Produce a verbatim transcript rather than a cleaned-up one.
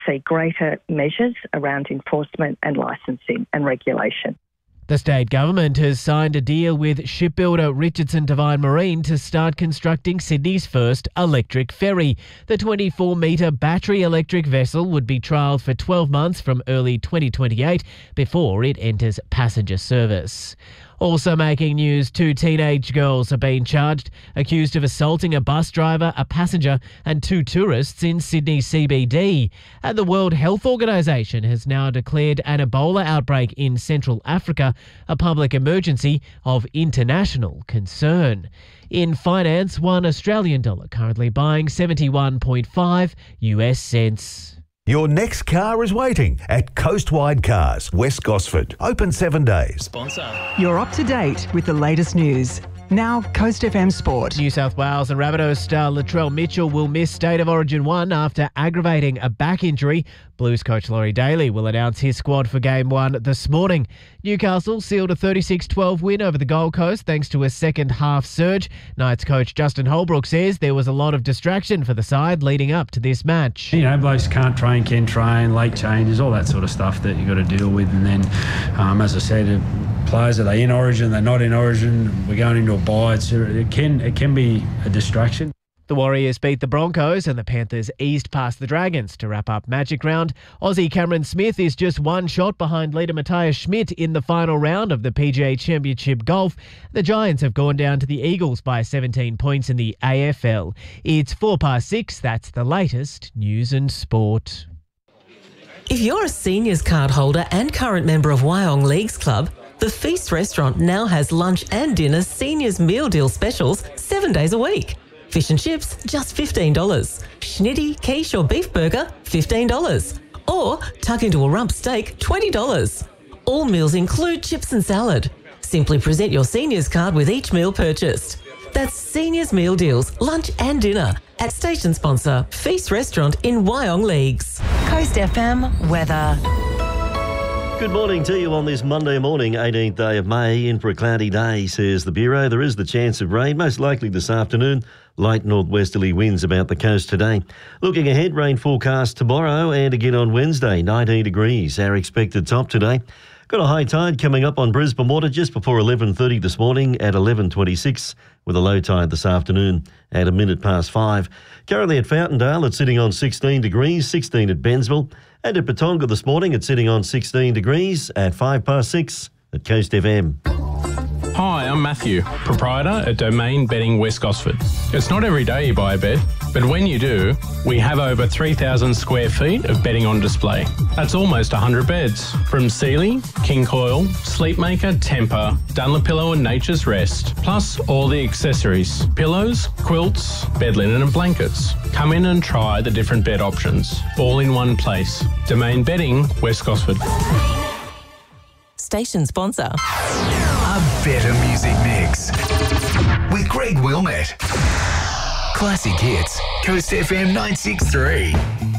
see greater measures around enforcement and licensing and regulation. The state government has signed a deal with shipbuilder Richardson Devine Marine to start constructing Sydney's first electric ferry. The twenty-four metre battery electric vessel would be trialled for twelve months from early twenty twenty-eight before it enters passenger service. Also making news, two teenage girls have been charged, accused of assaulting a bus driver, a passenger and two tourists in Sydney C B D. And the World Health Organization has now declared an Ebola outbreak in Central Africa a public emergency of international concern. In finance, one Australian dollar currently buying seventy-one point five U S cents. Your next car is waiting at Coastwide Cars, West Gosford. Open seven days. Sponsor. You're up to date with the latest news. Now, Coast F M Sport. New South Wales and Rabbitohs star Latrell Mitchell will miss State of Origin one after aggravating a back injury. Blues coach Laurie Daly will announce his squad for Game one this morning. Newcastle sealed a thirty-six twelve win over the Gold Coast thanks to a second-half surge. Knights coach Justin Holbrook says there was a lot of distraction for the side leading up to this match. You know, blokes can't train, can train, late changes, all that sort of stuff that you've got to deal with. And then, um, as I said, players, are they in Origin, they're not in Origin, we're going into a bye. It's, it can it can be a distraction. The Warriors beat the Broncos and the Panthers eased past the Dragons to wrap up Magic Round. Aussie Cameron Smith is just one shot behind leader Matthias Schmidt in the final round of the P G A Championship Golf. The Giants have gone down to the Eagles by seventeen points in the A F L. It's four past six. That's the latest news and sport. If you're a seniors card holder and current member of Wyong Leagues Club, the Feast restaurant now has lunch and dinner seniors meal deal specials seven days a week. Fish and chips, just fifteen dollars. Schnitty, quiche or beef burger, fifteen dollars. Or tuck into a rump steak, twenty dollars. All meals include chips and salad. Simply present your seniors card with each meal purchased. That's seniors meal deals, lunch and dinner at station sponsor Feast Restaurant in Wyong Leagues. Coast F M weather. Good morning to you on this Monday morning, eighteenth day of May, in for a cloudy day, says the Bureau. There is the chance of rain, most likely this afternoon. Light northwesterly winds about the coast today. Looking ahead, rain forecast tomorrow and again on Wednesday, nineteen degrees, our expected top today. Got a high tide coming up on Brisbane Water just before eleven thirty this morning at eleven twenty-six, with a low tide this afternoon at a minute past five. Currently at Fountaindale, it's sitting on sixteen degrees, sixteen at Bensville, and at Patonga this morning, it's sitting on sixteen degrees at five past six at Coast F M. Hi, I'm Matthew, proprietor at Domain Bedding West Gosford. It's not every day you buy a bed, but when you do, we have over three thousand square feet of bedding on display. That's almost one hundred beds, from Sealy, King Coil, Sleepmaker, Temper, Dunlopillow and Nature's Rest, plus all the accessories, pillows, quilts, bed linen and blankets. Come in and try the different bed options, all in one place. Domain Bedding West Gosford. Station sponsor. A better music mix with Greg Wilmette. Classic hits, Coast F M nine six three.